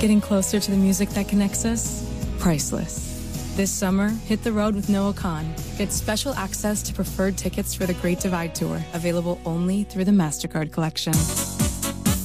Getting closer to the music that connects us? Priceless. This summer, hit the road with Noah Khan. Get special access to preferred tickets for the Great Divide Tour, available only through the MasterCard Collection.